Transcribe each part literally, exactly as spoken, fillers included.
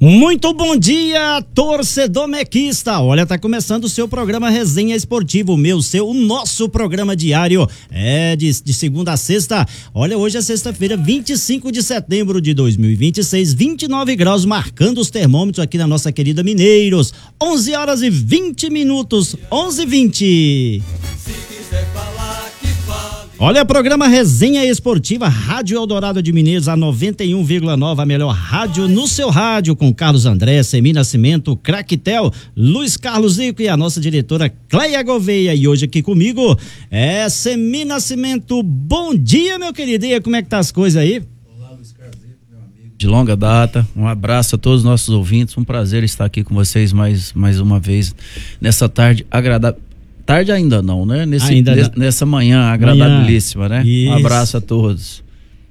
Muito bom dia, torcedor mequista. Olha, tá começando o seu programa Resenha Esportiva, o meu, seu, o nosso programa diário. É de, de segunda a sexta. Olha, hoje é sexta-feira, vinte e cinco de setembro de dois mil e vinte e seis, vinte e nove graus, marcando os termômetros aqui na nossa querida Mineiros. onze horas e vinte minutos, onze e vinte. Se quiser falar, que fale. Olha, programa Resenha Esportiva, Rádio Eldorado de Mineiros, a noventa e um vírgula nove, a melhor rádio no seu rádio, com Carlos André, Semi Nascimento, Craquitel, Luiz Carlos Zico e a nossa diretora Cleia Gouveia. E hoje aqui comigo é Semi Nascimento. Bom dia, meu querido. E aí, como é que tá as coisas aí? Olá, Luiz Carlos Zico, meu amigo de longa data. Um abraço a todos os nossos ouvintes. Um prazer estar aqui com vocês mais, mais uma vez nessa tarde agradável. Tarde ainda não, né? Nesse, ainda nessa, não. nessa manhã agradabilíssima, né? Isso. Um abraço a todos.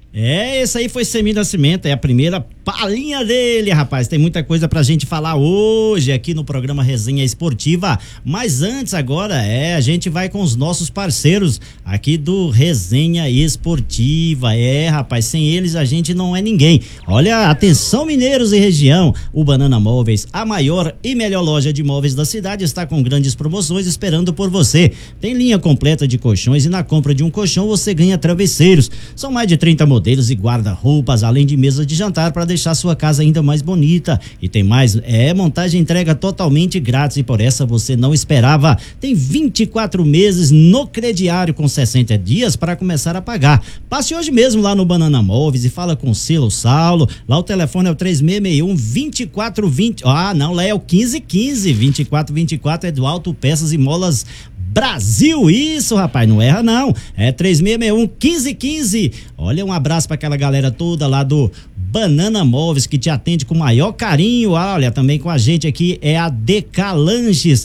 É, esse aí foi Semi Nascimento, é a primeira palhinha dele, rapaz. Tem muita coisa pra gente falar hoje aqui no programa Resenha Esportiva. Mas antes, agora, é, a gente vai com os nossos parceiros aqui do Resenha Esportiva. É, rapaz, sem eles a gente não é ninguém. Olha, atenção, mineiros e região, o Banana Móveis, a maior e melhor loja de móveis da cidade, está com grandes promoções esperando por você. Tem linha completa de colchões e na compra de um colchão você ganha travesseiros. São mais de trinta modelos modelos e guarda-roupas, além de mesa de jantar para deixar sua casa ainda mais bonita. E tem mais, é montagem e entrega totalmente grátis e por essa você não esperava. Tem vinte e quatro meses no crediário com sessenta dias para começar a pagar. Passe hoje mesmo lá no Banana Móveis e fala com o Silo Saulo. Lá o telefone é o três seis seis um, dois quatro dois zero. Ah, não, lá é o quinze quinze, vinte e quatro vinte e quatro, é do Auto Peças e Molas Brasil. Isso, rapaz, não erra não, é três seis seis um, quinze quinze. Olha, um abraço para aquela galera toda lá do Banana Móveis que te atende com o maior carinho. Olha, também com a gente aqui é a Decalanches.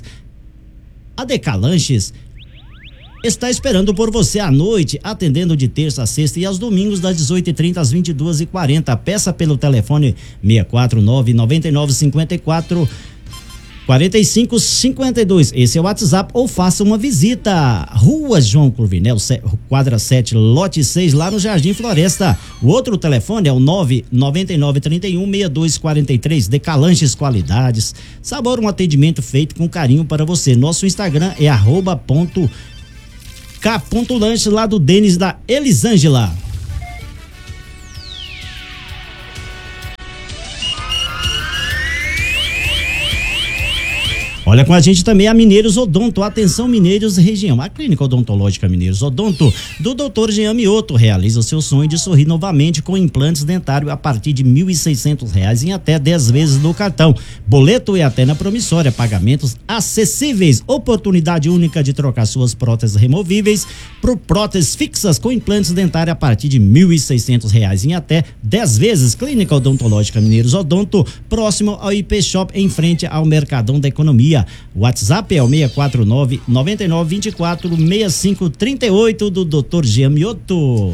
A Decalanches está esperando por você à noite, atendendo de terça a sexta e aos domingos das dezoito e trinta às vinte e duas e quarenta. Peça pelo telefone seis quatro nove, nove nove cinco quatro, quarenta e cinco cinquenta e dois. Esse é o WhatsApp, ou faça uma visita. Rua João Cruvinel, quadra sete, lote seis, lá no Jardim Floresta. O outro telefone é o nove nove nove, trinta e um, sessenta e dois quarenta e três. Decalanches Qualidades, sabor, um atendimento feito com carinho para você. Nosso Instagram é arroba ponto k ponto lanche, lá do Denis da Elisângela. Olha, com a gente também a Mineiros Odonto. Atenção, Mineiros região. A Clínica Odontológica Mineiros Odonto, do doutor Jean Mioto, realiza o seu sonho de sorrir novamente com implantes dentários a partir de mil e seiscentos reais em até dez vezes no cartão. Boleto e até na promissória. Pagamentos acessíveis. Oportunidade única de trocar suas próteses removíveis por próteses fixas com implantes dentários a partir de mil e seiscentos reais em até dez vezes. Clínica Odontológica Mineiros Odonto, próximo ao I P Shop, em frente ao Mercadão da Economia. O WhatsApp é o seis quatro nove, nove nove dois quatro, seis cinco três oito do doutor Jean Mioto.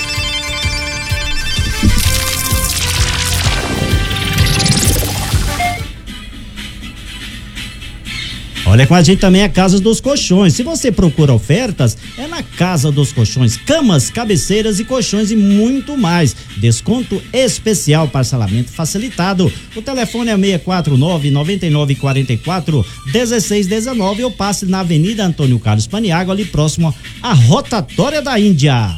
Olha, com a gente também a Casa dos Colchões. Se você procura ofertas, é na Casa dos Colchões. Camas, cabeceiras e colchões e muito mais. Desconto especial, parcelamento facilitado. O telefone é seis quatro nove, nove nove quatro quatro, um seis um nove ou passe na Avenida Antônio Carlos Paniagua, ali próximo à Rotatória da Índia.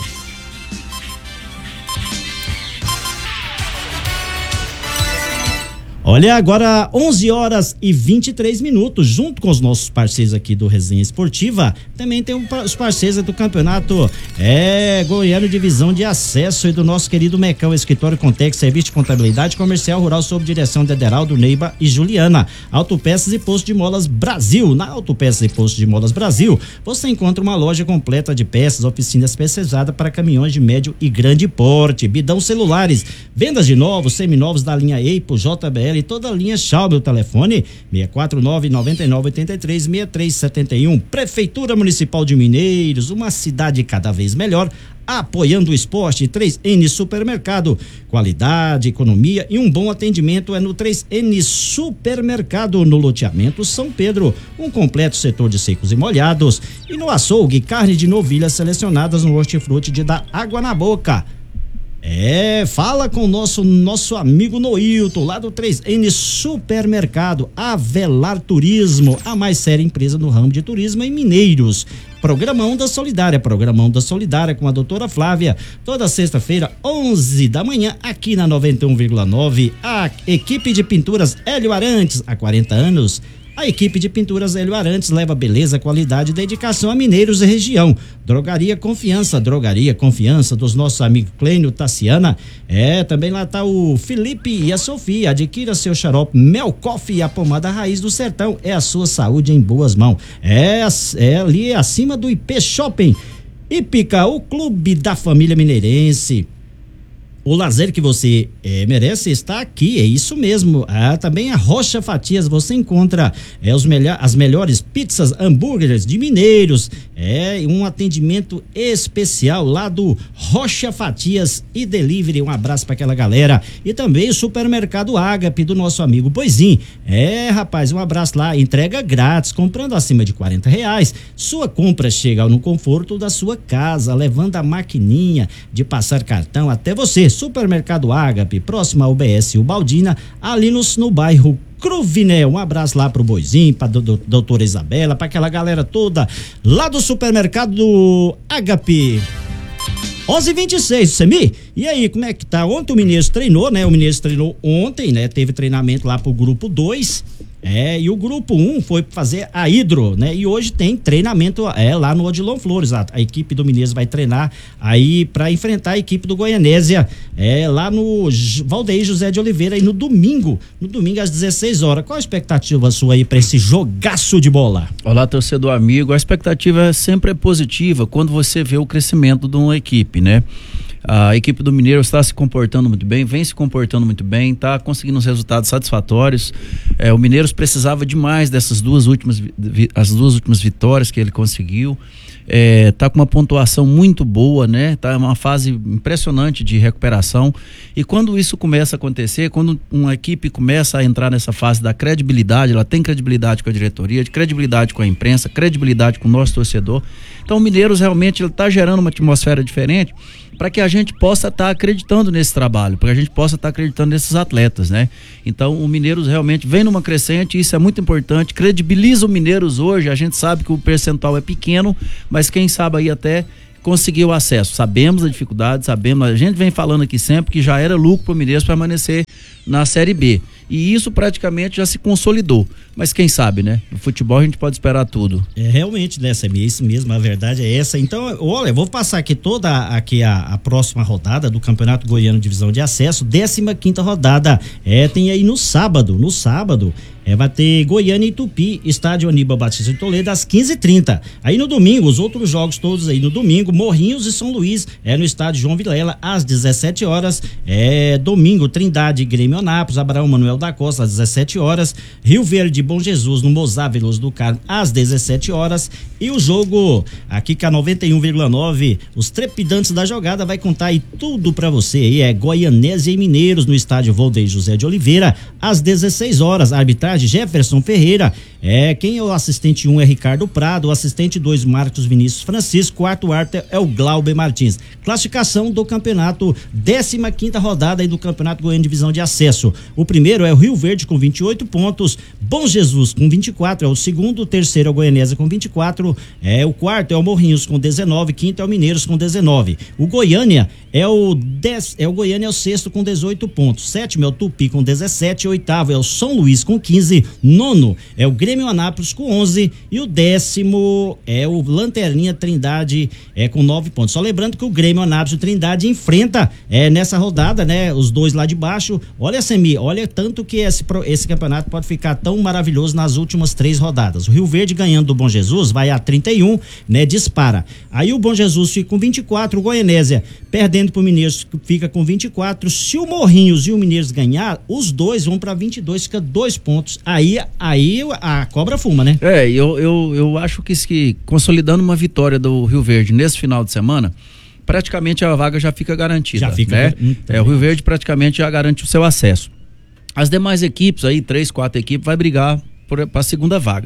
Olha, agora onze horas e vinte e três minutos, junto com os nossos parceiros aqui do Resenha Esportiva, também tem um, os parceiros do campeonato é, Goiano Divisão de Acesso e do nosso querido Mecão, Escritório Contex, Serviço de Contabilidade Comercial Rural, sob direção de Ederaldo, Neiba e Juliana. Autopeças e Posto de Molas Brasil. Na Autopeças e Posto de Molas Brasil, você encontra uma loja completa de peças, oficina especializada para caminhões de médio e grande porte, bidão celulares, vendas de novos, seminovos da linha Eipo, J B L e toda a linha Xiaomi. O telefone seis quatro nove, nove nove oito três, seis três sete um. Prefeitura Municipal de Mineiros, uma cidade cada vez melhor, apoiando o esporte. Três N Supermercado, qualidade, economia e um bom atendimento é no três N Supermercado, no loteamento São Pedro, um completo setor de secos e molhados, e no açougue, carne de novilhas selecionadas no hortifruti de dar água na boca. É, fala com o nosso, nosso amigo Noilton, lá do três N Supermercado, Avelar Turismo, a mais séria empresa no ramo de turismo em Mineiros. Programão da Solidária, Programão da Solidária com a doutora Flávia, toda sexta-feira, onze da manhã, aqui na noventa e um vírgula nove. A equipe de pinturas Hélio Arantes, há quarenta anos. A equipe de pinturas Hélio Arantes leva beleza, qualidade e dedicação a mineiros e região. Drogaria Confiança, Drogaria Confiança dos nossos amigos Clênio, Tassiana. É, também lá tá o Felipe e a Sofia. Adquira seu xarope Mel Coffee e a pomada Raiz do Sertão. É a sua saúde em boas mãos. É, é ali acima do I P Shopping. Ípica, o clube da família mineirense. O lazer que você é, merece está aqui, é isso mesmo. Ah, também a Rocha Fatias, você encontra é, os melhor, as melhores pizzas, hambúrgueres de mineiros, é um atendimento especial lá do Rocha Fatias e Delivery. Um abraço para aquela galera. E também o supermercado Ágape do nosso amigo Boizinho. É, rapaz, um abraço lá, entrega grátis, comprando acima de quarenta reais. Sua compra chega no conforto da sua casa, levando a maquininha de passar cartão até você. Supermercado Ágape, próximo ao U B S Ubaldina, ali no, no bairro Cruvinel. Um abraço lá pro Boizinho, pra do, do, doutora Isabela, pra aquela galera toda lá do supermercado do Ágape. onze e vinte e seis, Semi, e aí, como é que tá? Ontem o Mineiros treinou, né? O Mineiros treinou ontem, né? Teve treinamento lá pro grupo dois, é, e o grupo um foi fazer a hidro, né? E hoje tem treinamento é, lá no Odilon Flores, a, a equipe do Mineiros vai treinar aí pra enfrentar a equipe do Goianésia, é, lá no Valdeir José de Oliveira, aí no domingo, no domingo às dezesseis horas. Qual a expectativa sua aí pra esse jogaço de bola? Olá, torcedor amigo, a expectativa sempre é positiva quando você vê o crescimento de uma equipe, né? A equipe do Mineiro está se comportando muito bem, vem se comportando muito bem, está conseguindo uns resultados satisfatórios. É, o Mineiros precisava demais dessas duas últimas, as duas últimas vitórias que ele conseguiu. É, tá com uma pontuação muito boa, né? Tá uma fase impressionante de recuperação. E quando isso começa a acontecer, quando uma equipe começa a entrar nessa fase da credibilidade, ela tem credibilidade com a diretoria, de credibilidade com a imprensa, credibilidade com o nosso torcedor. Então o Mineiros realmente ele tá gerando uma atmosfera diferente para que a gente possa estar tá acreditando nesse trabalho, para que a gente possa estar tá acreditando nesses atletas, né? Então o Mineiros realmente vem numa crescente, isso é muito importante, credibiliza o Mineiros hoje. A gente sabe que o percentual é pequeno, mas quem sabe aí até conseguir o acesso. Sabemos a dificuldade, sabemos, a gente vem falando aqui sempre que já era lucro para o Mineiros permanecer na Série B. E isso praticamente já se consolidou. Mas quem sabe, né? No futebol a gente pode esperar tudo. É realmente, né, Samir? É isso mesmo, a verdade é essa. Então, olha, eu vou passar aqui toda aqui a, a próxima rodada do Campeonato Goiano Divisão de Acesso, décima quinta rodada. É, tem aí no sábado, no sábado, é, vai ter Goiânia e Tupi, estádio Aníbal Batista de Toledo, às quinze e trinta. Aí no domingo, os outros jogos todos aí no domingo, Morrinhos e São Luís, é no estádio João Vilela, às dezessete horas. É domingo, Trindade e Grêmio Anápolis, Abraão Manuel da Costa, às dezessete horas. Rio Verde e Bom Jesus, no Mozar Veloso do Carmo, às dezessete horas. E o jogo aqui com a noventa e um vírgula nove, os trepidantes da jogada, vai contar aí tudo pra você. Aí é Goianésia e Mineiros, no estádio Valdeir José de Oliveira, às dezesseis horas. Arbitragem Jefferson Ferreira. É, quem é o assistente um é Ricardo Prado, o assistente dois Marcos Vinícius Francisco, quarto árbitro é o Glauber Martins. Classificação do campeonato, décima quinta rodada aí do Campeonato Goiano Divisão de Acesso. O primeiro é o Rio Verde com vinte e oito pontos, Bom Jesus com vinte e quatro é o segundo, o terceiro é o Goianésia com vinte e quatro, é o quarto é o Morrinhos com dezenove, quinto é o Mineiros com dezenove. O Goiânia é o dez, é o Goiânia é o sexto com dezoito pontos, sétimo é o Tupi com dezessete, oitavo é o São Luís com quinze, nono é o Grêmio Anápolis com onze e o décimo é o Lanterninha Trindade é com nove pontos. Só lembrando que o Grêmio Anápolis e Trindade enfrenta é, nessa rodada, né, os dois lá de baixo. Olha, Semi, olha tanto que esse, esse campeonato pode ficar tão maravilhoso nas últimas três rodadas. O Rio Verde ganhando do Bom Jesus vai a trinta e um, né, dispara. Aí o Bom Jesus fica com vinte e quatro, o Goianésia perdendo pro Mineiros fica com vinte e quatro. Se o Morrinhos e o Mineiros ganhar, os dois vão para vinte e dois, fica dois pontos. Aí, aí a cobra fuma, né? É, eu, eu, eu acho que, que consolidando uma vitória do Rio Verde nesse final de semana, praticamente a vaga já fica garantida. Já fica, né? Hum, é, o Rio Verde praticamente já garante o seu acesso. As demais equipes aí, três, quatro equipes, vai brigar para a segunda vaga.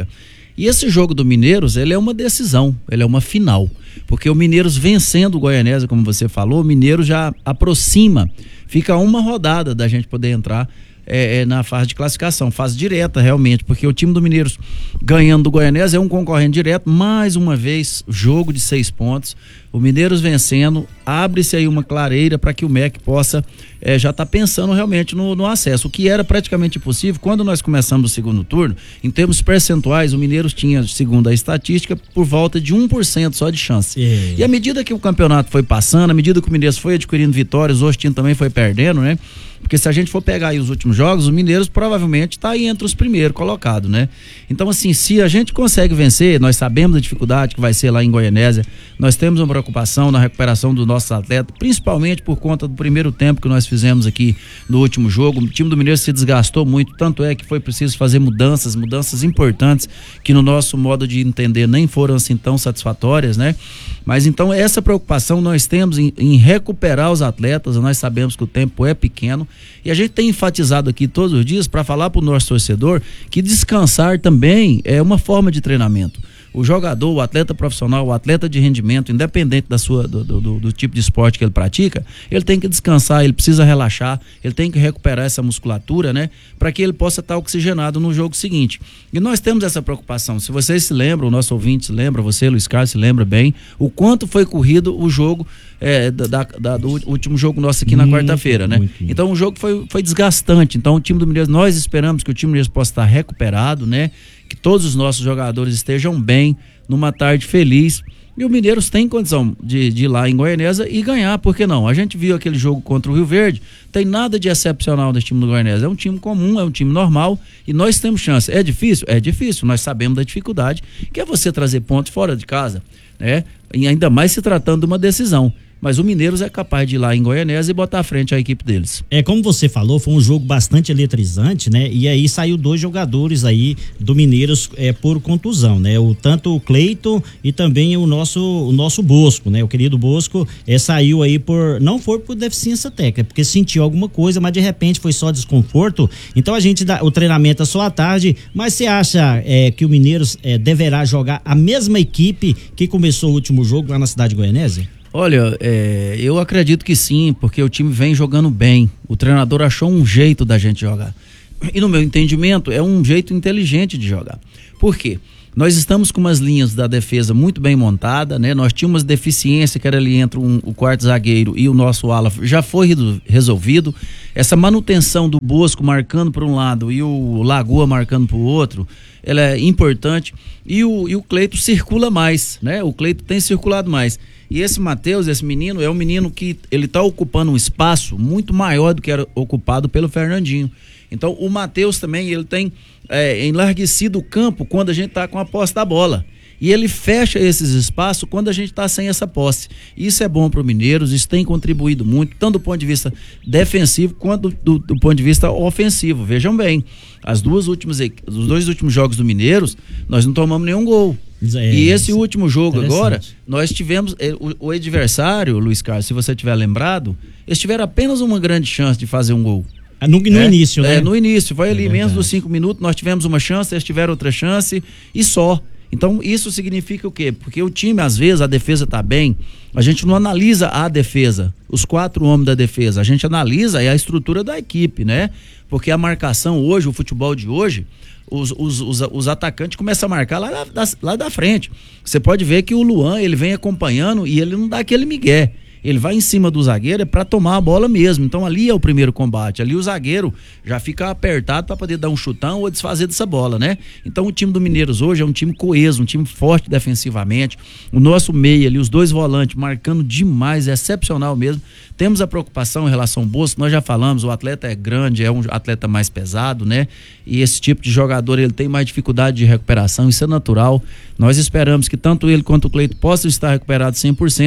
E esse jogo do Mineiros, ele é uma decisão, ele é uma final, porque o Mineiros vencendo o Goianésia, como você falou, o Mineiros já aproxima, fica uma rodada da gente poder entrar É, é, na fase de classificação, fase direta realmente, porque o time do Mineiros ganhando do Goianésia é um concorrente direto, mais uma vez, jogo de seis pontos, o Mineiros vencendo, abre-se aí uma clareira para que o M E C possa é, já estar tá pensando realmente no, no acesso, o que era praticamente impossível. Quando nós começamos o segundo turno, em termos percentuais, o Mineiros tinha, segundo a estatística, por volta de um por cento só de chance. É. E à medida que o campeonato foi passando, à medida que o Mineiros foi adquirindo vitórias, o Ostinho também foi perdendo, né? Porque se a gente for pegar aí os últimos jogos, o Mineiros provavelmente está aí entre os primeiros colocados, né? Então, assim, se a gente consegue vencer, nós sabemos a dificuldade que vai ser lá em Goianésia, nós temos uma preocupação na recuperação dos nossos atletas, principalmente por conta do primeiro tempo que nós fizemos aqui no último jogo. O time do Mineiros se desgastou muito, tanto é que foi preciso fazer mudanças, mudanças importantes, que no nosso modo de entender nem foram assim tão satisfatórias, né? Mas então essa preocupação nós temos em, em recuperar os atletas. Nós sabemos que o tempo é pequeno e a gente tem enfatizado aqui todos os dias para falar para o nosso torcedor que descansar também é uma forma de treinamento. O jogador, o atleta profissional, o atleta de rendimento, independente da sua, do, do, do tipo de esporte que ele pratica, ele tem que descansar, ele precisa relaxar, ele tem que recuperar essa musculatura, né? Para que ele possa estar oxigenado no jogo seguinte. E nós temos essa preocupação. Se vocês se lembram, o nosso ouvinte se lembra, você, Luiz Carlos, se lembra bem, o quanto foi corrido o jogo é, da, da, do último jogo nosso aqui na quarta-feira, né? Muito. Então o jogo foi, foi desgastante. Então o time do Mineiros, nós esperamos que o time do Mineiros possa estar recuperado, né? Que todos os nossos jogadores estejam bem, numa tarde feliz. E o Mineiros tem condição de, de ir lá em Goianésia e ganhar, por que não? A gente viu aquele jogo contra o Rio Verde, tem nada de excepcional nesse time do Goianésia, é um time comum, é um time normal e nós temos chance. É difícil? É difícil, nós sabemos da dificuldade, que é você trazer pontos fora de casa, né? E ainda mais se tratando de uma decisão. Mas o Mineiros é capaz de ir lá em Goianésia e botar à frente a equipe deles. É, como você falou, foi um jogo bastante eletrizante, né? E aí saiu dois jogadores aí do Mineiros é, por contusão, né? O, tanto o Cleiton e também o nosso, o nosso Bosco, né? O querido Bosco é, saiu aí por, não foi por deficiência técnica, porque sentiu alguma coisa, mas de repente foi só desconforto. Então a gente dá, o treinamento é só à tarde, mas você acha é, que o Mineiros é, deverá jogar a mesma equipe que começou o último jogo lá na cidade de Goianésia? Olha, é, eu acredito que sim, porque o time vem jogando bem. O treinador achou um jeito da gente jogar. E no meu entendimento, é um jeito inteligente de jogar. Por quê? Nós estamos com umas linhas da defesa muito bem montada, né? Nós tínhamos deficiência que era ali entre um, o quarto zagueiro e o nosso ala, já foi resolvido. Essa manutenção do Bosco marcando por um lado e o Lagoa marcando por outro, ela é importante. E o, e o Cleiton circula mais, né? O Cleiton tem circulado mais. E esse Matheus, esse menino, é um menino que ele está ocupando um espaço muito maior do que era ocupado pelo Fernandinho. Então o Matheus também, ele tem é, enlarguecido o campo quando a gente está com a posse da bola. E ele fecha esses espaços quando a gente está sem essa posse. Isso é bom para o Mineiros, isso tem contribuído muito, tanto do ponto de vista defensivo quanto do, do, do ponto de vista ofensivo. Vejam bem, as duas últimas, os dois últimos jogos do Mineiros, nós não tomamos nenhum gol. É, e esse último jogo agora, nós tivemos, o, o adversário, Luiz Carlos, se você tiver lembrado, eles tiveram apenas uma grande chance de fazer um gol. No, no é, início, né? É, no início, foi ali é menos dos cinco minutos, nós tivemos uma chance, eles tiveram outra chance e só. Então isso significa o quê? Porque o time, às vezes, a defesa tá bem, a gente não analisa a defesa, os quatro homens da defesa, a gente analisa a estrutura da equipe, né? Porque a marcação hoje, o futebol de hoje, os, os, os, os atacantes começam a marcar lá da, lá da frente. Você pode ver que o Luan, ele vem acompanhando e ele não dá aquele migué. Ele vai em cima do zagueiro é para tomar a bola mesmo. Então ali é o primeiro combate. Ali o zagueiro já fica apertado para poder dar um chutão ou desfazer dessa bola, né? Então o time do Mineiros hoje é um time coeso, um time forte defensivamente. O nosso meia ali, os dois volantes marcando demais, é excepcional mesmo. Temos a preocupação em relação ao Bosco, nós já falamos, o atleta é grande, é um atleta mais pesado, né? E esse tipo de jogador, ele tem mais dificuldade de recuperação, isso é natural. Nós esperamos que tanto ele quanto o Cleiton possam estar recuperados cem por cento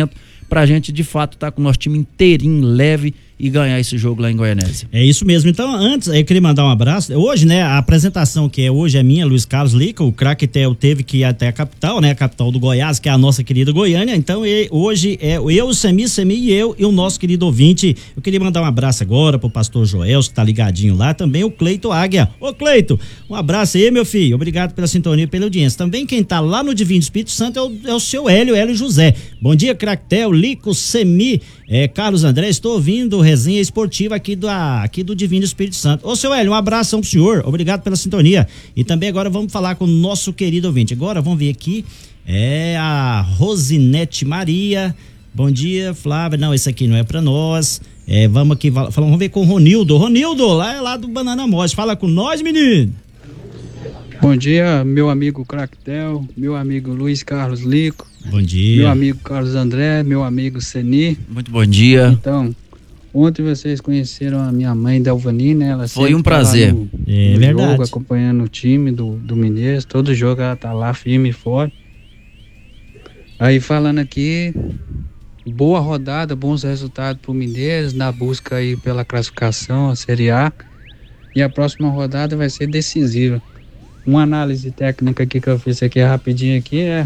pra gente de fato estar tá com o nosso time inteirinho, leve e ganhar esse jogo lá em Goianésia. É isso mesmo. Então, antes, eu queria mandar um abraço. Hoje, né, a apresentação que é hoje é minha, Luiz Carlos Lica, o craque Theo teve que ir até a capital, né, a capital do Goiás, que é a nossa querida Goiânia. Então, e, hoje é eu, o Semi, Semi e eu e o nosso querido ouvinte. Eu queria mandar um abraço agora pro pastor Joel, que tá ligadinho lá, também o Cleito Águia. Ô, Cleito, um abraço aí, meu filho. Obrigado pela sintonia e pela audiência. Também quem tá lá no Divino Espírito Santo é o, é o seu Hélio, Hélio José. Bom dia, craque Theo, Lico, Semi, é, Carlos André, estou ouvindo resenha esportiva aqui do, aqui do Divino Espírito Santo. Ô, seu Hélio, um abração pro senhor, obrigado pela sintonia. E também agora vamos falar com o nosso querido ouvinte. Agora vamos ver aqui, é a Rosinete Maria. Bom dia, Flávia. Não, esse aqui não é pra nós. É, vamos aqui, vamos ver com o Ronildo. Ronildo, lá é lá do Banana Mós. Fala com nós, menino. Bom dia, meu amigo Cractel, meu amigo Luiz Carlos Lico. Bom dia. Meu amigo Carlos André, meu amigo Seni. Muito bom dia. Então, ontem vocês conheceram a minha mãe Delvani, né? Ela foi um prazer. No, é no verdade. Jogo, acompanhando o time do, do Mineiros. Todo jogo ela tá lá firme e forte. Aí falando aqui, boa rodada, bons resultados pro Mineiros na busca aí pela classificação, a Série A. E a próxima rodada vai ser decisiva. Uma análise técnica aqui que eu fiz aqui rapidinho aqui é...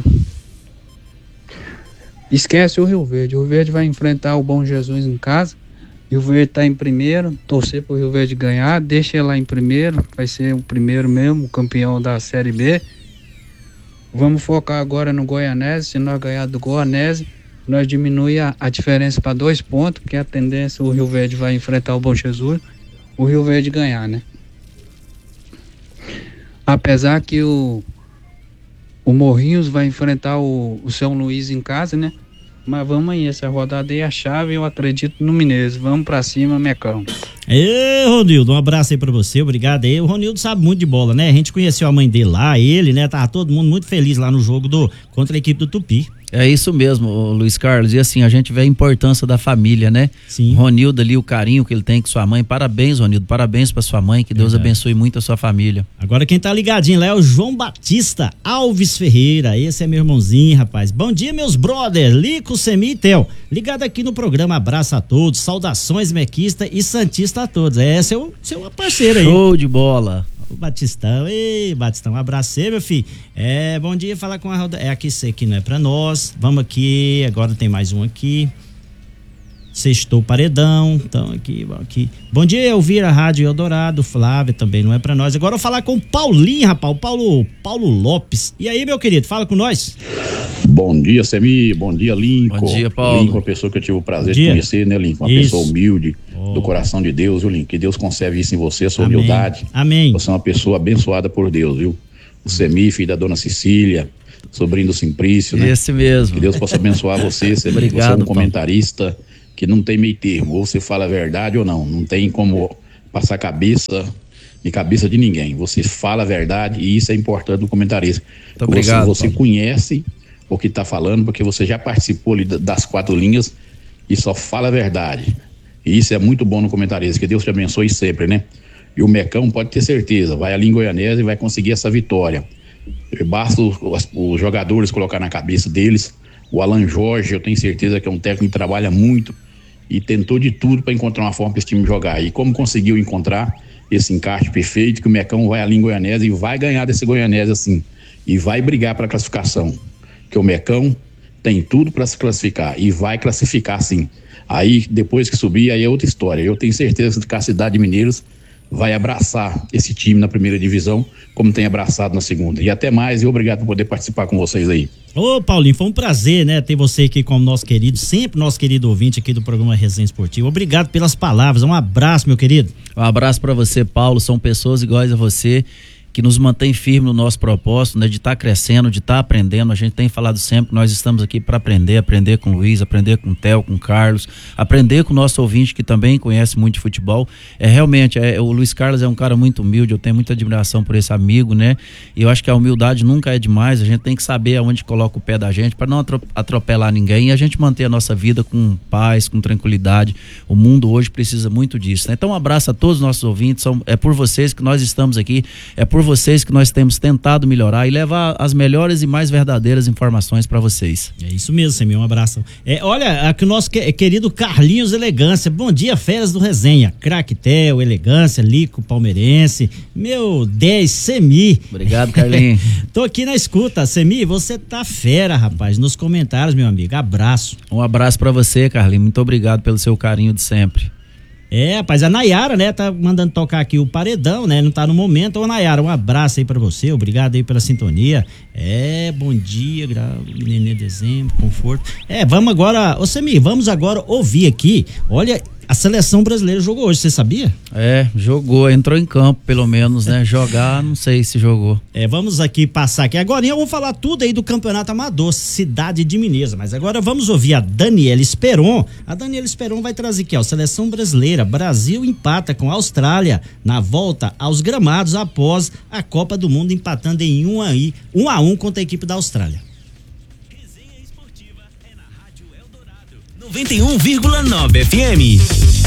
Esquece o Rio Verde. O Rio Verde vai enfrentar o Bom Jesus em casa. O Rio Verde tá em primeiro. Torcer pro Rio Verde ganhar. Deixa ele lá em primeiro. Vai ser o primeiro mesmo, o campeão da Série B. Vamos focar agora no Goianésia. Se nós ganhar do Goianésia, nós diminui a, a diferença para dois pontos, porque a tendência o Rio Verde vai enfrentar o Bom Jesus. O Rio Verde ganhar, né? Apesar que o, o Morrinhos vai enfrentar o, o São Luís em casa, né? Mas vamos aí, essa rodada aí é a chave, eu acredito no Mineiros. Vamos pra cima, Mecão. Ê, Ronildo, um abraço aí pra você, obrigado aí. O Ronildo sabe muito de bola, né? A gente conheceu a mãe dele lá, ele, né? Tava todo mundo muito feliz lá no jogo do, contra a equipe do Tupi. É isso mesmo, Luiz Carlos, e assim, a gente vê a importância da família, né? Sim. Ronildo ali, o carinho que ele tem com sua mãe, parabéns, Ronildo, parabéns pra sua mãe, que Deus Verdade. abençoe muito a sua família. Agora quem tá ligadinho lá é o João Batista Alves Ferreira, esse é meu irmãozinho, rapaz. Bom dia, meus brothers, Lico, Semi e Theo, ligado aqui no programa, abraço a todos, saudações mequista e santista a todos, é seu, seu parceiro aí. Show de bola. O Batistão, ei, Batistão, um abraço aí, meu filho. É, bom dia, falar com a roda. É aqui, isso aqui não é pra nós. Vamos aqui, agora tem mais um aqui. Sextou Paredão, então aqui, vamos aqui. Bom dia, Elvira, Rádio Eldorado, Flávia também não é pra nós. Agora eu vou falar com o Paulinho, rapaz, o Paulo, Paulo Lopes. E aí, meu querido, fala com nós. Bom dia, Semi, bom dia, Lincoln. Bom dia, Paulo. Lincoln, uma pessoa que eu tive o prazer Bom de dia. conhecer, né, Lincoln? Uma Isso. pessoa humilde, Oh. do coração de Deus, viu, Lincoln? Que Deus conserve isso em você, a sua Amém. humildade. Amém. Você é uma pessoa abençoada por Deus, viu? O Semi, filho da dona Cecília, sobrinho do Simprício, né? Esse mesmo. Que Deus possa abençoar você, Semi. Obrigado, Você é um Paulo. comentarista que não tem meio termo, ou você fala a verdade ou não, não tem como passar cabeça de cabeça de ninguém. Você fala a verdade e isso é importante do comentarista. Muito obrigado, Você, você Paulo. conhece o que está falando, porque você já participou ali das quatro linhas e só fala a verdade. E isso é muito bom no comentarista, que Deus te abençoe sempre, né? E o Mecão pode ter certeza, vai ali em Goianésia e vai conseguir essa vitória. Basta os, os, os jogadores colocar na cabeça deles. O Alan Jorge, eu tenho certeza que é um técnico que trabalha muito e tentou de tudo para encontrar uma forma para esse time jogar. E como conseguiu encontrar esse encaixe perfeito, que o Mecão vai ali em Goianésia e vai ganhar desse Goianésia sim. E vai brigar para a classificação. Que o Mecão tem tudo para se classificar e vai classificar sim. Aí, depois que subir, aí é outra história. Eu tenho certeza que a cidade de Mineiros vai abraçar esse time na primeira divisão, como tem abraçado na segunda. E até mais, e obrigado por poder participar com vocês aí. Ô, Paulinho, foi um prazer, né, ter você aqui como nosso querido, sempre nosso querido ouvinte aqui do programa Resenha Esportiva. Obrigado pelas palavras, um abraço, meu querido. Um abraço pra você, Paulo, são pessoas iguais a você, que nos mantém firme no nosso propósito, né, de estar tá crescendo, de estar tá aprendendo. A gente tem falado sempre que nós estamos aqui para aprender, aprender com o Luiz, aprender com o Theo, com o Carlos, aprender com o nosso ouvinte que também conhece muito de futebol. É realmente, é, o Luiz Carlos é um cara muito humilde, eu tenho muita admiração por esse amigo, né? E eu acho que a humildade nunca é demais, a gente tem que saber aonde coloca o pé da gente para não atropelar ninguém e a gente manter a nossa vida com paz, com tranquilidade. O mundo hoje precisa muito disso, né? Então um abraço a todos os nossos ouvintes, são, é por vocês que nós estamos aqui, é por vocês que nós temos tentado melhorar e levar as melhores e mais verdadeiras informações para vocês. É isso mesmo, Semir, um abraço. É, olha, aqui o nosso que, querido Carlinhos Elegância, bom dia, feras do Resenha, Craquetel, Elegância, Lico, Palmeirense, meu dez, Semir. Obrigado, Carlinhos. Tô aqui na escuta, Semir, você tá fera, rapaz, nos comentários, meu amigo, abraço. Um abraço para você, Carlinhos, muito obrigado pelo seu carinho de sempre. É, rapaz, a Nayara, né, tá mandando tocar aqui o paredão, né, não tá no momento. Ô, Nayara, um abraço aí pra você, obrigado aí pela sintonia. É, bom dia, gra... nenê dezembro, conforto. É, vamos agora, ô Semir, vamos agora ouvir aqui, olha, a seleção brasileira jogou hoje, você sabia? É, jogou, entrou em campo pelo menos, né, jogar, não sei se jogou. É, vamos aqui passar aqui, agora eu vou falar tudo aí do Campeonato Amador, Cidade de Mineiro, mas agora vamos ouvir a Daniela Esperon. A Daniela Esperon vai trazer aqui, ó, seleção brasileira, Brasil empata com a Austrália na volta aos gramados após a Copa do Mundo, empatando em um a um, um a um contra a equipe da Austrália. Resenha Esportiva é na Rádio Eldorado noventa e um vírgula nove F M.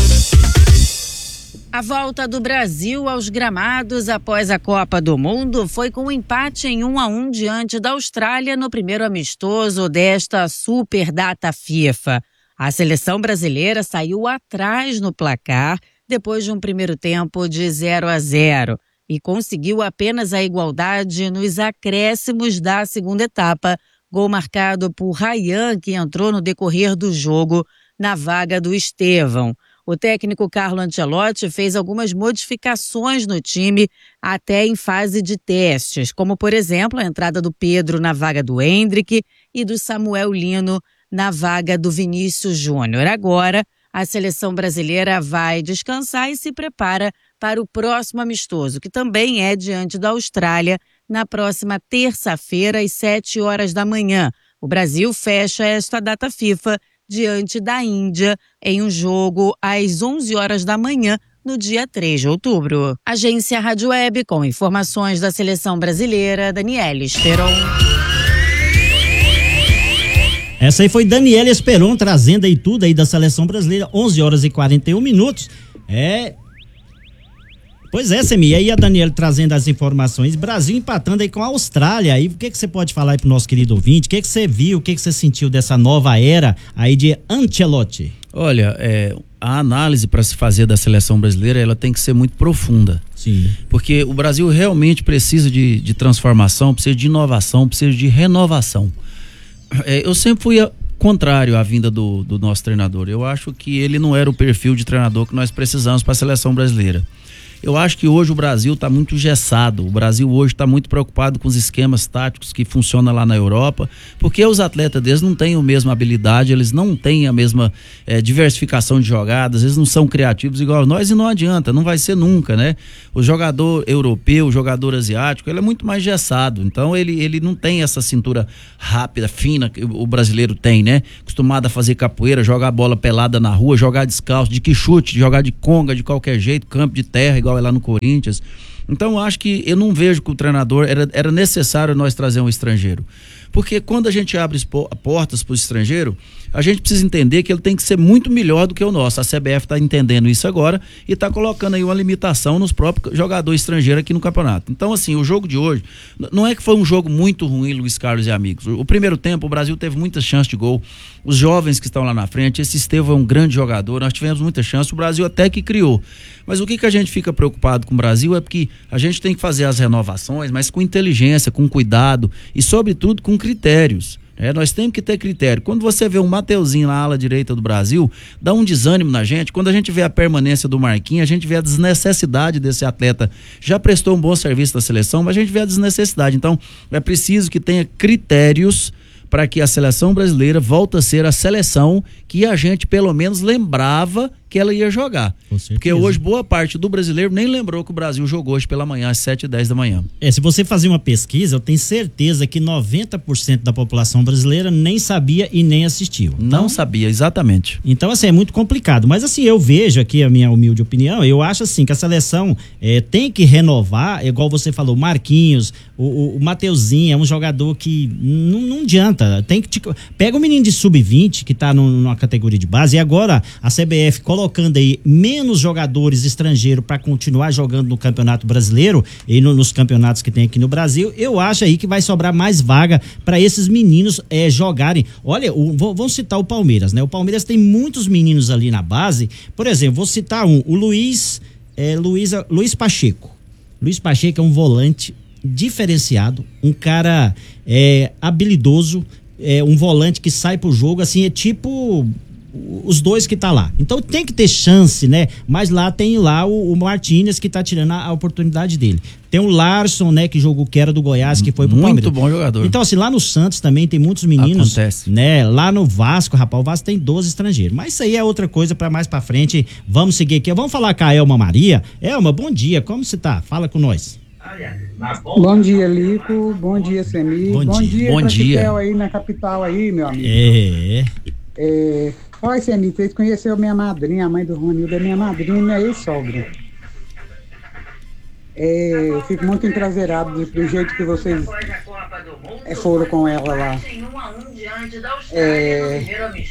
A volta do Brasil aos gramados após a Copa do Mundo foi com um empate em um a um diante da Austrália no primeiro amistoso desta super data FIFA. A seleção brasileira saiu atrás no placar depois de um primeiro tempo de zero a zero e conseguiu apenas a igualdade nos acréscimos da segunda etapa, gol marcado por Ryan, que entrou no decorrer do jogo na vaga do Estevão. O técnico Carlo Ancelotti fez algumas modificações no time até em fase de testes, como, por exemplo, a entrada do Pedro na vaga do Endrick e do Samuel Lino na vaga do Vinícius Júnior. Agora, a seleção brasileira vai descansar e se prepara para o próximo amistoso, que também é diante da Austrália, na próxima terça-feira, às sete horas da manhã. O Brasil fecha esta data FIFA diante da Índia, em um jogo às onze horas da manhã, no dia três de outubro. Agência Rádio Web, com informações da seleção brasileira, Daniela Esperon. Essa aí foi Daniela Esperon trazendo aí tudo aí da seleção brasileira, onze horas e quarenta e um minutos. É... Pois é, Semir, aí a Daniela trazendo as informações, Brasil empatando aí com a Austrália, aí o que que você pode falar aí pro nosso querido ouvinte, o que que você viu, o que que você sentiu dessa nova era aí de Ancelotti? Olha, é, a análise para se fazer da seleção brasileira, ela tem que ser muito profunda. Sim. Porque o Brasil realmente precisa de, de transformação, precisa de inovação, precisa de renovação. É, eu sempre fui a, contrário à vinda do, do nosso treinador, eu acho que ele não era o perfil de treinador que nós precisamos para a seleção brasileira. Eu acho que hoje o Brasil está muito engessado, o Brasil hoje está muito preocupado com os esquemas táticos que funcionam lá na Europa, porque os atletas deles não têm a mesma habilidade, eles não têm a mesma é, diversificação de jogadas, eles não são criativos igual nós e não adianta, não vai ser nunca, né? O jogador europeu, o jogador asiático, ele é muito mais engessado, então ele, ele não tem essa cintura rápida, fina que o brasileiro tem, né? Acostumado a fazer capoeira, jogar bola pelada na rua, jogar descalço, de que chute, jogar de conga, de qualquer jeito, campo de terra, igual é lá no Corinthians. Então eu acho que eu não vejo que o treinador era, era necessário nós trazer um estrangeiro, porque quando a gente abre portas para o estrangeiro, a gente precisa entender que ele tem que ser muito melhor do que o nosso. A C B F está entendendo isso agora e está colocando aí uma limitação nos próprios jogadores estrangeiros aqui no campeonato. Então assim, o jogo de hoje não é que foi um jogo muito ruim, Luiz Carlos e amigos. O primeiro tempo o Brasil teve muitas chances de gol, os jovens que estão lá na frente, esse Estevão é um grande jogador, nós tivemos muita chance, o Brasil até que criou, mas o que que a gente fica preocupado com o Brasil é porque a gente tem que fazer as renovações, mas com inteligência, com cuidado e sobretudo com critérios. É, nós temos que ter critério. Quando você vê um Mateuzinho na ala direita do Brasil, dá um desânimo na gente. Quando a gente vê a permanência do Marquinhos, a gente vê a desnecessidade desse atleta. Já prestou um bom serviço da seleção, mas a gente vê a desnecessidade. Então, é preciso que tenha critérios para que a seleção brasileira volte a ser a seleção que a gente pelo menos lembrava que ela ia jogar. Porque hoje boa parte do brasileiro nem lembrou que o Brasil jogou hoje pela manhã, às sete e dez da manhã. É, se você fazer uma pesquisa, eu tenho certeza que noventa por cento da população brasileira nem sabia e nem assistiu. Então, não sabia, exatamente. Então, assim, é muito complicado. Mas, assim, eu vejo aqui a minha humilde opinião, eu acho, assim, que a seleção é, tem que renovar, igual você falou, Marquinhos, o, o, o Mateuzinho é um jogador que não, não adianta. Tem que te, pega o menino de sub vinte, que tá no, numa categoria de base, e agora a C B F coloca colocando aí menos jogadores estrangeiros para continuar jogando no Campeonato Brasileiro e no, nos campeonatos que tem aqui no Brasil, eu acho aí que vai sobrar mais vaga para esses meninos é, jogarem. Olha, o, vou, vamos citar o Palmeiras, né? O Palmeiras tem muitos meninos ali na base. Por exemplo, vou citar um, o Luiz, é, Luiz, Luiz Pacheco. Luiz Pacheco é um volante diferenciado, um cara é, habilidoso, é, um volante que sai pro jogo, assim, é tipo os dois que tá lá. Então tem que ter chance, né? Mas lá tem lá o, o Martínez que tá tirando a, a oportunidade dele. Tem o Larson, né, que jogou, que era do Goiás, que foi pro Palmeiras. Muito bom jogador. Então assim, lá no Santos também tem muitos meninos. Acontece. Né? Lá no Vasco, rapaz, o Vasco tem doze estrangeiros. Mas isso aí é outra coisa para mais para frente. Vamos seguir aqui. Vamos falar com a Elma Maria. Elma, bom dia. Como você tá? Fala com nós. Bom dia, Lico. Bom dia, Semi. Bom, bom dia. dia, Bom dia. aí na capital aí, meu amigo. É. É... Olha, Semi, vocês conheceram minha madrinha, a mãe do Ronildo é minha madrinha e minha ex-sogra. É, eu fico muito entraserado do, do jeito que vocês é, foram com ela lá. É,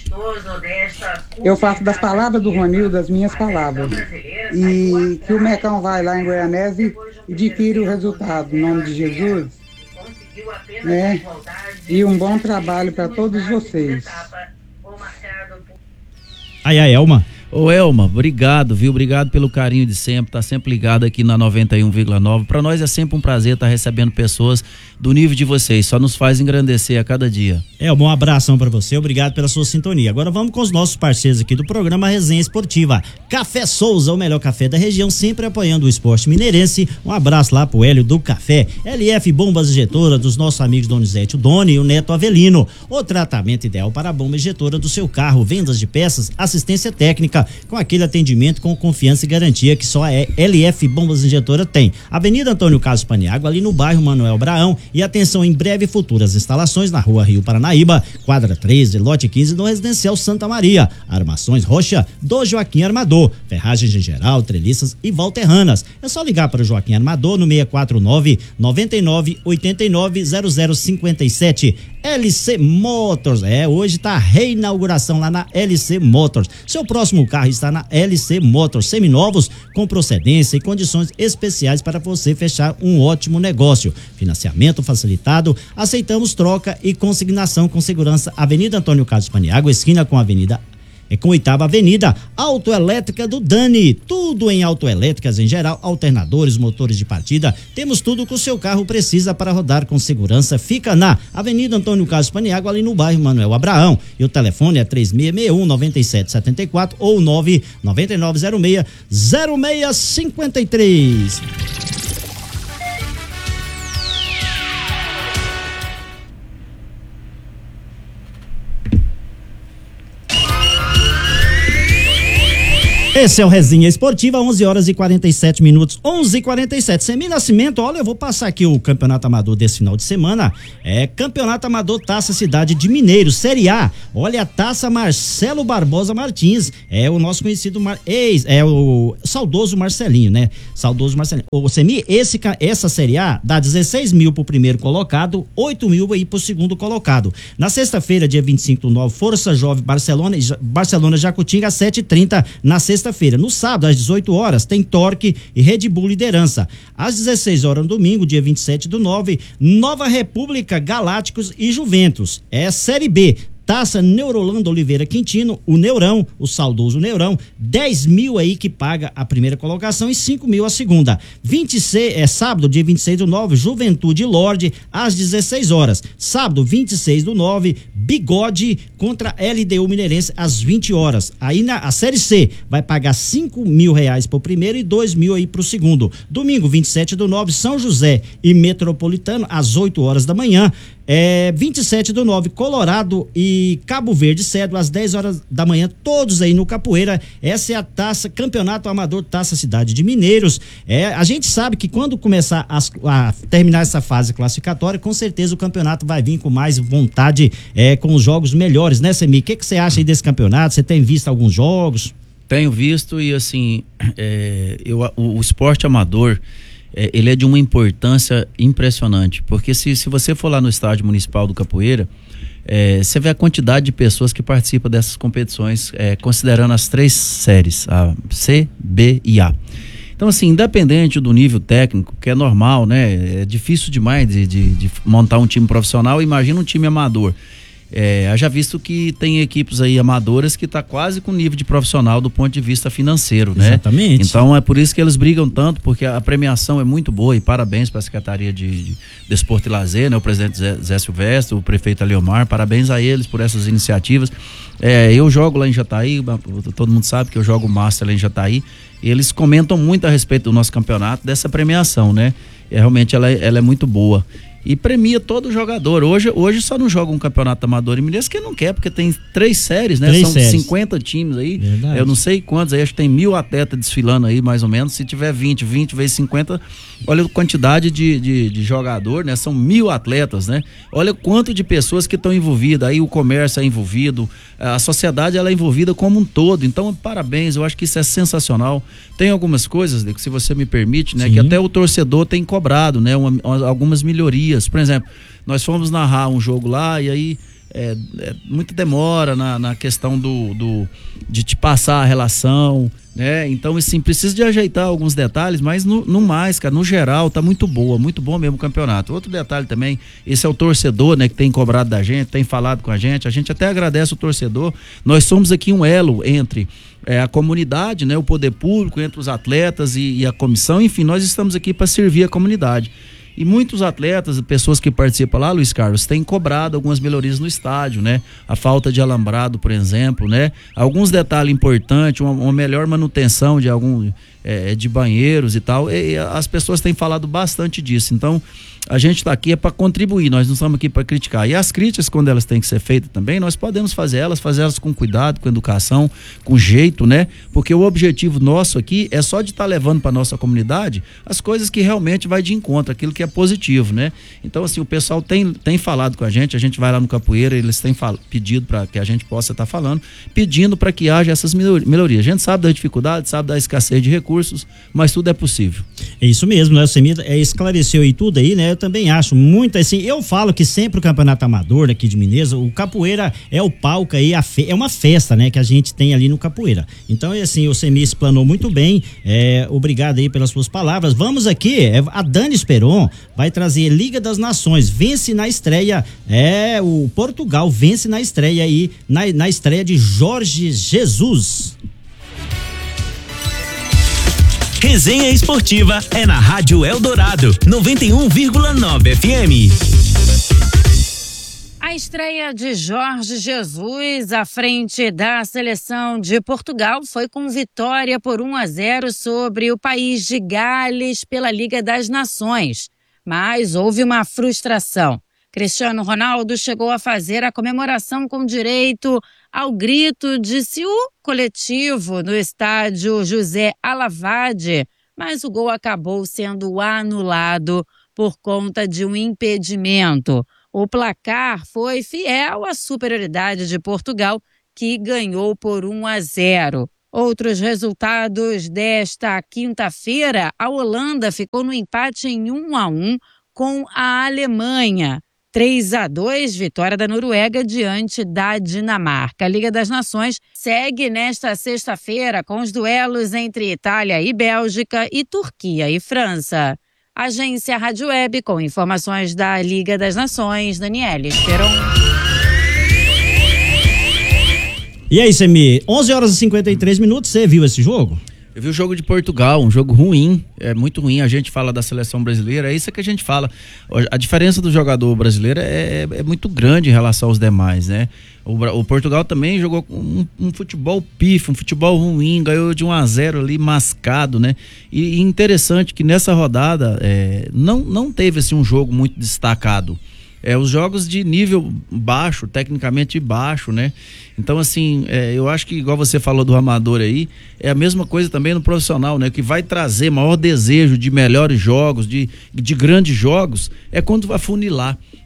eu faço das palavras do Ronildo as minhas palavras. E que o Mecão vai lá em Goianese e adquire o resultado, em nome de Jesus. Né? E um bom trabalho para todos vocês. Aí, a Elma. Ô Elma, obrigado, viu? Obrigado pelo carinho de sempre, tá sempre ligado aqui na noventa e um vírgula nove. Para nós é sempre um prazer estar tá recebendo pessoas do nível de vocês, só nos faz engrandecer a cada dia. É, um bom abração para você, obrigado pela sua sintonia. Agora vamos com os nossos parceiros aqui do programa Resenha Esportiva. Café Souza, o melhor café da região, sempre apoiando o esporte mineirense. Um abraço lá pro Hélio do Café. L F Bombas Injetora, dos nossos amigos Donizete, o Doni e o Neto Avelino. O tratamento ideal para a bomba injetora do seu carro, vendas de peças, assistência técnica, com aquele atendimento com confiança e garantia que só a L F Bombas Injetora tem. Avenida Antônio Carlos Paniagua, ali no bairro Manuel Braão. E atenção, em breve futuras instalações na rua Rio Paranaíba, quadra treze, lote quinze, no Residencial Santa Maria. Armações Rocha, do Joaquim Armador. Ferragens em geral, treliças e valterranas. É só ligar para o Joaquim Armador no seis quatro nove, nove nove oito nove, zero zero cinco sete. L C Motors, é, hoje tá a reinauguração lá na L C Motors. Seu próximo carro está na L C Motors, seminovos com procedência e condições especiais para você fechar um ótimo negócio. Financiamento facilitado, aceitamos troca e consignação com segurança. Avenida Antônio Carlos Paniagua, esquina com a Avenida É com Oitava Avenida. Autoelétrica do Dani, tudo em autoelétricas em geral, alternadores, motores de partida, temos tudo que o seu carro precisa para rodar com segurança. Fica na Avenida Antônio Carlos Paniagua, ali no bairro Manuel Abraão, e o telefone é três seis seis um, nove sete sete quatro ou nove nove nove zero seis, zero seis cinco três. Esse é o Resenha Esportiva, onze horas e quarenta e sete minutos, onze e quarenta e sete. Semi Nascimento, olha, eu vou passar aqui o Campeonato Amador desse final de semana. É Campeonato Amador Taça Cidade de Mineiro, Série A. Olha, a Taça Marcelo Barbosa Martins. É o nosso conhecido Mar... ex, é o saudoso Marcelinho, né? Saudoso Marcelinho. Ô, Semi, esse, essa Série A dá dezesseis mil pro primeiro colocado, oito mil aí pro segundo colocado. Na sexta-feira, dia vinte e cinco do nove, Força Jovem Barcelona, Barcelona Jacutinga, às sete e trinta, na sexta feira. No sábado, às dezoito horas, tem Torque e Red Bull Liderança. Às dezesseis horas no domingo, dia vinte e sete do nove, Nova República, Galácticos e Juventus. É Série B. Taça Neurolando Oliveira Quintino, o Neurão, o saudoso Neurão, dez mil aí que paga a primeira colocação e cinco mil a segunda. vinte e seis, é sábado, dia vinte e seis do nove, Juventude Lorde, às dezesseis horas. Sábado, vinte e seis do nove, Bigode contra L D U Mineirense, às vinte horas. Aí na a Série C vai pagar cinco mil reais pro primeiro e dois mil aí pro segundo. Domingo, vinte e sete do nove, São José e Metropolitano, às oito horas da manhã. É, vinte e sete do nove, Colorado e Cabo Verde Cedo, às dez horas da manhã, todos aí no Capoeira. Essa é a taça, Campeonato Amador Taça Cidade de Mineiros. É, a gente sabe que quando começar as, a terminar essa fase classificatória, com certeza o campeonato vai vir com mais vontade, é, com os jogos melhores, né, Semi? O que que você acha aí desse campeonato? Você tem visto alguns jogos? Tenho visto e assim, é, eu, o, o esporte amador, É, ele é de uma importância impressionante, porque se, se você for lá no estádio municipal do Capoeira, É, você vê a quantidade de pessoas que participam dessas competições, é, considerando as três séries, a C, B e A. Então, assim, independente do nível técnico, que é normal, né? É difícil demais de, de, de montar um time profissional, imagina um time amador. É, haja visto que tem equipes aí amadoras que tá quase com nível de profissional do ponto de vista financeiro, né? Exatamente. Então é por isso que eles brigam tanto, porque a premiação é muito boa, e parabéns para a Secretaria de, de Desporto e Lazer, né? O presidente Zé, Zé Silvestre, o prefeito Aliomar, parabéns a eles por essas iniciativas. É, eu jogo lá em Jataí, todo mundo sabe que eu jogo Master lá em Jataí, e eles comentam muito a respeito do nosso campeonato, dessa premiação, né? E realmente ela, ela é muito boa. E premia todo jogador. Hoje, hoje só não joga um campeonato amador em Mineiros que não quer, porque tem três séries, né? Três São séries. cinquenta times aí. Verdade. Eu não sei quantos aí, acho que tem mil atletas desfilando aí, mais ou menos. Se tiver vinte, vinte vezes cinquenta, olha a quantidade de, de, de jogador, né? São mil atletas, né? Olha o quanto de pessoas que estão envolvidas. Aí o comércio é envolvido, a sociedade ela é envolvida como um todo. Então, parabéns, eu acho que isso é sensacional. Tem algumas coisas, se você me permite, né? Sim. Que até o torcedor tem cobrado, né? Uma, algumas melhorias. Por exemplo, nós fomos narrar um jogo lá e aí é, é, muita demora na, na questão do, do de te passar a relação, né? Então, assim, precisa de ajeitar alguns detalhes, mas no, no mais, cara, no geral, tá muito boa, muito bom mesmo o campeonato. Outro detalhe também, esse é o torcedor, né, que tem cobrado da gente, tem falado com a gente, a gente até agradece o torcedor. Nós somos aqui um elo entre é, a comunidade, né, o poder público, entre os atletas e, e a comissão, enfim, nós estamos aqui para servir a comunidade. E muitos atletas, pessoas que participam lá, Luiz Carlos, têm cobrado algumas melhorias no estádio, né? A falta de alambrado, por exemplo, né? Alguns detalhes importantes, uma, uma melhor manutenção de algum é, de banheiros e tal. E, e as pessoas têm falado bastante disso. Então, a gente está aqui é para contribuir, nós não estamos aqui para criticar. E as críticas, quando elas têm que ser feitas também, nós podemos fazer elas, fazer elas com cuidado, com educação, com jeito, né? Porque o objetivo nosso aqui é só de estar tá levando para nossa comunidade as coisas que realmente vai de encontro, aquilo que é positivo, né? Então, assim, o pessoal tem, tem falado com a gente, a gente vai lá no Capoeira, eles têm fal- pedido para que a gente possa estar tá falando, pedindo para que haja essas melhorias. A gente sabe da dificuldade, sabe da escassez de recursos, mas tudo é possível. É isso mesmo, né? O Semir é, esclareceu aí tudo aí, né? Eu também acho muito assim, eu falo que sempre o campeonato amador aqui de Mineiros, o capoeira é o palco aí, a fe, é uma festa, né? Que a gente tem ali no capoeira. Então, é assim, o Semir explanou muito bem, é, obrigado aí pelas suas palavras. Vamos aqui, é, a Dani Esperon vai trazer Liga das Nações, vence na estreia, é, o Portugal vence na estreia aí, na, na estreia de Jorge Jesus. Resenha Esportiva é na Rádio Eldorado, noventa e um vírgula nove F M. A estreia de Jorge Jesus à frente da seleção de Portugal foi com vitória por um a zero sobre o país de Gales pela Liga das Nações. Mas houve uma frustração. Cristiano Ronaldo chegou a fazer a comemoração com direito ao grito de Siu coletivo no estádio José Alavade, mas o gol acabou sendo anulado por conta de um impedimento. O placar foi fiel à superioridade de Portugal, que ganhou por um a zero. Outros resultados desta quinta-feira, a Holanda ficou no empate em um a um com a Alemanha. três a dois, vitória da Noruega diante da Dinamarca. A Liga das Nações segue nesta sexta-feira com os duelos entre Itália e Bélgica e Turquia e França. Agência Rádio Web com informações da Liga das Nações, Daniele Esperon. E aí, Semir, onze horas e cinquenta e três minutos, você viu esse jogo? Eu vi o jogo de Portugal, um jogo ruim, é muito ruim. A gente fala da seleção brasileira, é isso que a gente fala. A diferença do jogador brasileiro é, é, é muito grande em relação aos demais, né? O, o Portugal também jogou um, um futebol pífio, um futebol ruim, ganhou de um a zero ali, mascado, né? E, e interessante que nessa rodada é, não, não teve assim, um jogo muito destacado. É, os jogos de nível baixo, tecnicamente baixo, né? Então, assim, é, eu acho que, igual você falou do amador aí, é a mesma coisa também no profissional, né? Que vai trazer maior desejo de melhores jogos, de, de grandes jogos, é quando vai funilar.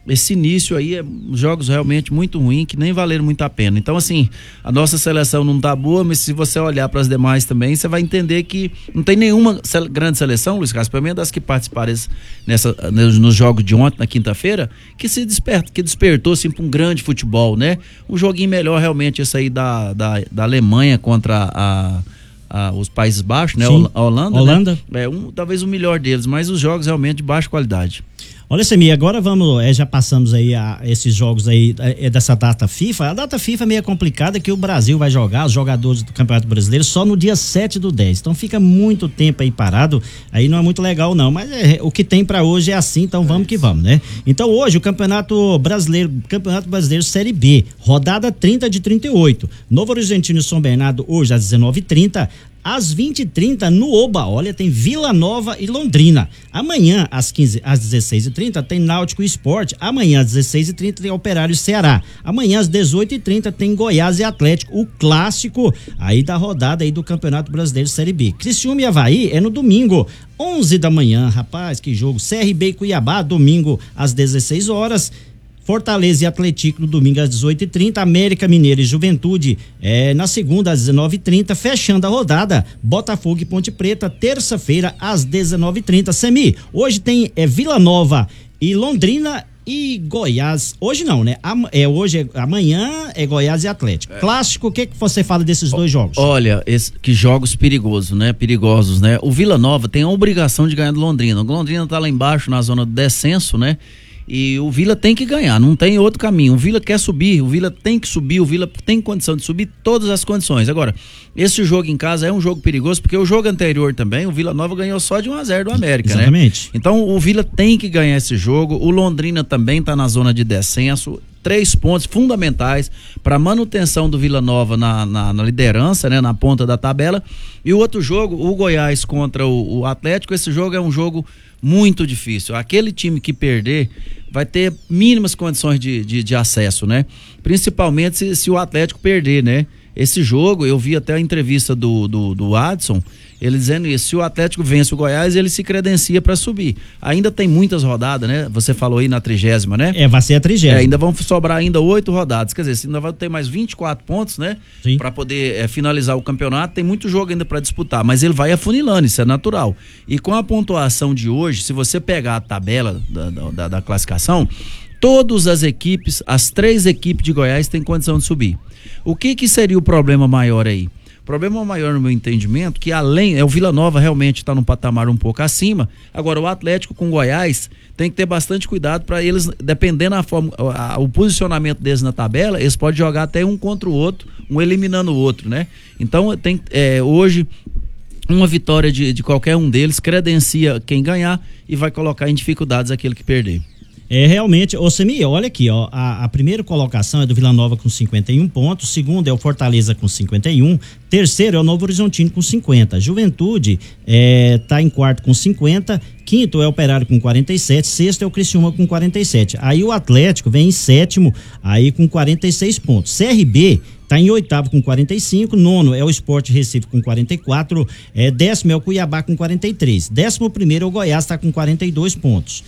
esse início aí é jogos realmente muito ruins, que nem valeram muito a pena. Então, assim, a nossa seleção não tá boa, mas se você olhar para as demais também, você vai entender que não tem nenhuma sele- grande seleção, Luiz Carlos, pelo menos das que participaram nessa, nos jogos de ontem, na quinta-feira, que se desperta, que despertou assim para um grande futebol, né? Um joguinho melhor realmente esse aí da, da, da Alemanha contra a Ah, os Países Baixos, né? Sim. A Holanda, Holanda. Né? É um, talvez o melhor deles, mas os jogos realmente de baixa qualidade. Olha, Semi, agora vamos, é, já passamos aí a esses jogos aí é, dessa data FIFA. A data FIFA é meio complicada, que o Brasil vai jogar, os jogadores do Campeonato Brasileiro, só no dia sete do dez. Então fica muito tempo aí parado, aí não é muito legal não, mas é, o que tem pra hoje é assim, então vamos que vamos, né? Então hoje o Campeonato Brasileiro, Campeonato Brasileiro Série B, rodada trinta de trinta e oito. Novo Horizontino e São Bernardo hoje às dezenove e trinta. Às vinte e trinta no Oba, olha, tem Vila Nova e Londrina. Amanhã, às, quinze, às dezesseis e trinta, tem Náutico e Sport. Amanhã, às dezesseis e trinta, tem Operário e Ceará. Amanhã, às dezoito e trinta, tem Goiás e Atlético, o clássico aí da rodada aí do Campeonato Brasileiro Série B. Criciúma e Avaí é no domingo, onze da manhã, rapaz, que jogo. C R B e Cuiabá, domingo, às dezesseis horas. Fortaleza e Atlético no domingo às dezoito e trinta, América Mineiro e Juventude é, na segunda às dezenove e trinta, fechando a rodada, Botafogo e Ponte Preta, terça-feira às dezenove e trinta. Semi, hoje tem é, Vila Nova e Londrina e Goiás, hoje não, né? Am, é, hoje, é, amanhã é Goiás e Atlético. É. Clássico, o que que você fala desses dois jogos? Olha, esse, que jogos perigosos, né? Perigosos, né? O Vila Nova tem a obrigação de ganhar do Londrina. O Londrina tá lá embaixo na zona do descenso, né? E o Vila tem que ganhar, não tem outro caminho. O Vila quer subir, o Vila tem que subir, o Vila tem condição de subir, todas as condições. Agora, esse jogo em casa é um jogo perigoso, porque o jogo anterior também, o Vila Nova ganhou só de um a zero do América, Exatamente. Né? Então o Vila tem que ganhar esse jogo, o Londrina também está na zona de descenso. Três pontos fundamentais para manutenção do Vila Nova na, na, na liderança, né, na ponta da tabela. E o outro jogo, o Goiás contra o, o Atlético, esse jogo é um jogo muito difícil. Aquele time que perder vai ter mínimas condições de, de, de acesso, né? Principalmente se, se o Atlético perder, né? Esse jogo, eu vi até a entrevista do, do, do Adson, ele dizendo isso, se o Atlético vence o Goiás, ele se credencia para subir. Ainda tem muitas rodadas, né? Você falou aí na trigésima, né? É, vai ser a trigésima. É, ainda vão sobrar ainda oito rodadas, quer dizer, ainda vai ter mais vinte e quatro pontos, né? Para poder é, finalizar o campeonato, tem muito jogo ainda para disputar, mas ele vai afunilando, isso é natural. E com a pontuação de hoje, se você pegar a tabela da, da, da classificação, todas as equipes, as três equipes de Goiás têm condição de subir. O que que seria o problema maior aí? O problema maior no meu entendimento, que além, é o Vila Nova realmente está num patamar um pouco acima, agora o Atlético com o Goiás tem que ter bastante cuidado para eles, dependendo da forma, a, o posicionamento deles na tabela, eles podem jogar até um contra o outro, um eliminando o outro, né? Então tem, é, hoje, uma vitória de, de qualquer um deles credencia quem ganhar e vai colocar em dificuldades aquele que perder. É realmente, ô Semi, olha aqui, ó, a, a primeira colocação é do Vila Nova com cinquenta e um pontos, segundo é o Fortaleza com cinquenta e um, terceiro é o Novo Horizontino com cinquenta, Juventude é, tá em quarto com cinquenta, quinto é o Operário com quarenta e sete, sexto é o Criciúma com quarenta e sete, aí o Atlético vem em sétimo, aí com quarenta e seis pontos, C R B tá em oitavo com quarenta e cinco, nono é o Sport Recife com quarenta e quatro, é, décimo é o Cuiabá com quarenta e três, décimo primeiro é o Goiás, tá com quarenta e dois pontos.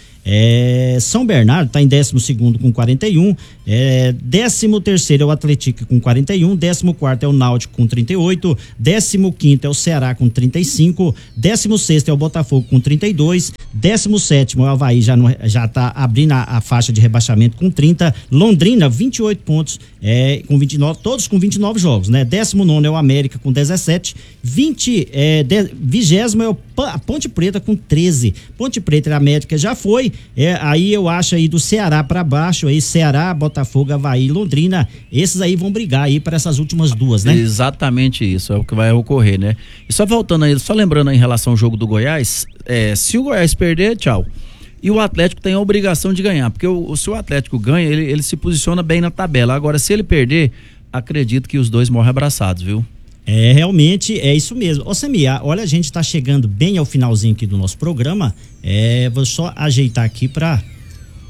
É, São Bernardo está em décimo segundo com quarenta e um, é, décimo terceiro é o Atlético com quarenta e um, décimo quarto é o Náutico com trinta e oito, décimo quinto é o Ceará com trinta e cinco, décimo sexto é o Botafogo com trinta e dois, décimo sétimo é o Avaí, já não, já está abrindo a, a faixa de rebaixamento com trinta, Londrina vinte e oito pontos, é, com vinte e nove, todos com vinte e nove jogos, né? décimo nono é o América com dezessete, vinte, é, de, vigésimo é o a Ponte Preta com treze, Ponte Preta e a América já foi. É, aí eu acho aí do Ceará para baixo, aí Ceará, Botafogo, Avaí, Londrina, esses aí vão brigar aí para essas últimas duas, né? Exatamente isso, é o que vai ocorrer, né? E só voltando aí, só lembrando aí em relação ao jogo do Goiás, é, se o Goiás perder, tchau. E o Atlético tem a obrigação de ganhar, porque o, se o Atlético ganha, ele, ele se posiciona bem na tabela. Agora, se ele perder, acredito que os dois morrem abraçados, viu? É, realmente é isso mesmo. Ô Semia, olha, a gente tá chegando bem ao finalzinho aqui do nosso programa. É, vou só ajeitar aqui para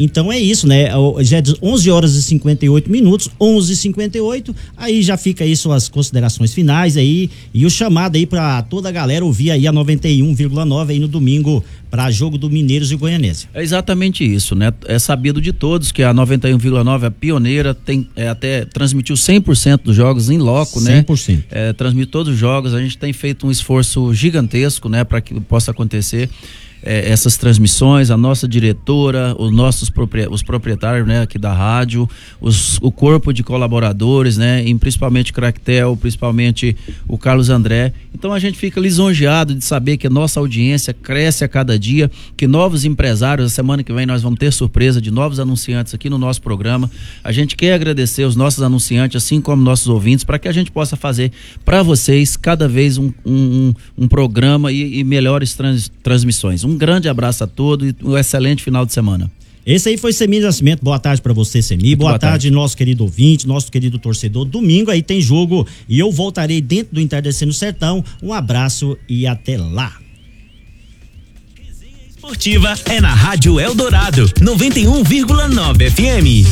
Então é isso, né? Já é onze horas e cinquenta e oito minutos, onze e cinquenta e oito, aí já fica aí suas considerações finais aí e o chamado aí pra toda a galera ouvir aí a noventa e um vírgula nove aí no domingo para jogo do Mineiros e Goianense. É exatamente isso, né? É sabido de todos que a noventa e um vírgula nove é pioneira, tem é, até transmitiu cem por cento dos jogos em loco, né? cem por cento. É, transmite todos os jogos, a gente tem feito um esforço gigantesco, né, para que possa acontecer. É, essas transmissões, a nossa diretora, os nossos propri- os proprietários, né, aqui da rádio, os, o corpo de colaboradores, né, e principalmente o Cractel, principalmente o Carlos André. Então a gente fica lisonjeado de saber que a nossa audiência cresce a cada dia, que novos empresários, a semana que vem nós vamos ter surpresa de novos anunciantes aqui no nosso programa. A gente quer agradecer os nossos anunciantes, assim como nossos ouvintes, para que a gente possa fazer para vocês cada vez um, um, um programa e, e melhores trans, transmissões. Um Um grande abraço a todos e um excelente final de semana. Esse aí foi Semi Nascimento. Boa tarde pra você, Semi. Boa, boa tarde, tarde, nosso querido ouvinte, nosso querido torcedor. Domingo aí tem jogo e eu voltarei dentro do Entardecendo Sertão. Um abraço e até lá. Esportiva é na Rádio Eldorado, noventa e um vírgula nove F M.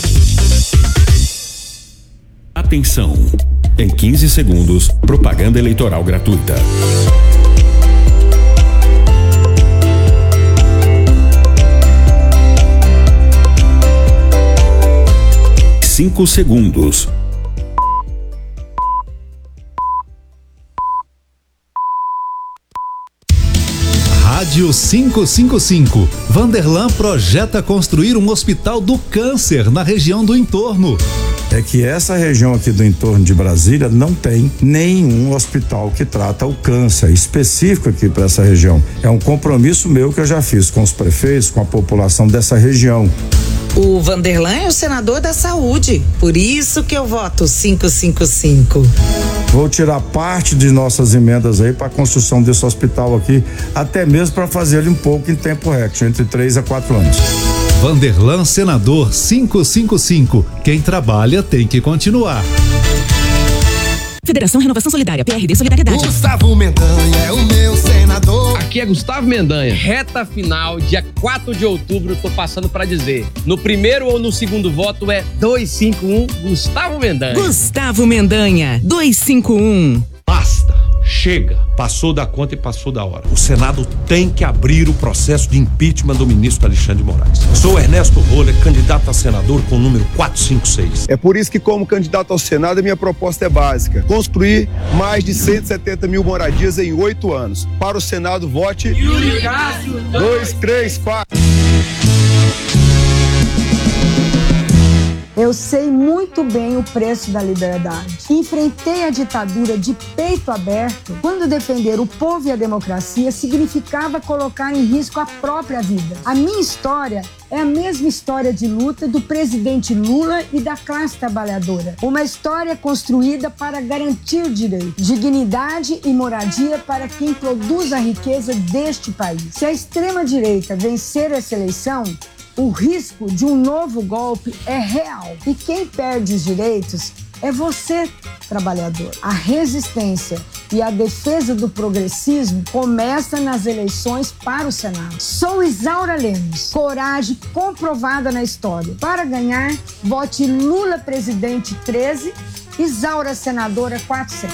Atenção! Em quinze segundos, propaganda eleitoral gratuita. Cinco segundos. Rádio quinhentos e cinquenta e cinco. Vanderlan projeta construir um hospital do câncer na região do entorno. É que essa região aqui do entorno de Brasília não tem nenhum hospital que trata o câncer específico aqui para essa região. É um compromisso meu que eu já fiz com os prefeitos, com a população dessa região. O Vanderlan é o senador da saúde, por isso que eu voto quinhentos e cinquenta e cinco. Vou tirar parte de nossas emendas aí para a construção desse hospital aqui, até mesmo para fazer ele um pouco em tempo recorde, entre três a quatro anos. Vanderlan, senador quinhentos e cinquenta e cinco. Quem trabalha tem que continuar. Federação Renovação Solidária, P R D Solidariedade. Gustavo Mendanha é o meu senador. Aqui é Gustavo Mendanha. Reta final, dia quatro de outubro, tô passando pra dizer. No primeiro ou no segundo voto é duzentos e cinquenta e um, Gustavo Mendanha. Gustavo Mendanha, duzentos e cinquenta e um. Basta, chega, passou da conta e passou da hora. O Senado tem que abrir o processo de impeachment do ministro Alexandre de Moraes. Sou Ernesto Roller, candidato a senador com o número quatrocentos e cinquenta e seis. É por isso que, como candidato ao Senado, a minha proposta é básica: construir mais de cento e setenta mil moradias em oito anos. Para o Senado, vote Yuri Cássio, dois, três, quatro. Eu sei muito bem o preço da liberdade. Enfrentei a ditadura de peito aberto quando defender o povo e a democracia significava colocar em risco a própria vida. A minha história é a mesma história de luta do presidente Lula e da classe trabalhadora. Uma história construída para garantir direito, dignidade e moradia para quem produz a riqueza deste país. Se a extrema-direita vencer essa eleição, o risco de um novo golpe é real. E quem perde os direitos é você, trabalhador. A resistência e a defesa do progressismo começa nas eleições para o Senado. Sou Isaura Lemos, coragem comprovada na história. Para ganhar, vote Lula presidente treze, Isaura senadora quatrocentos.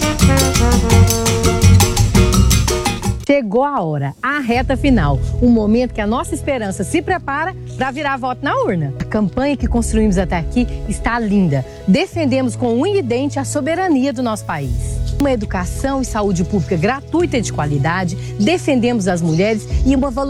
Chegou a hora, a reta final, um momento que a nossa esperança se prepara para virar voto na urna. A campanha que construímos até aqui está linda. Defendemos com unha e dente a soberania do nosso país. Uma educação e saúde pública gratuita e de qualidade, defendemos as mulheres e uma valorização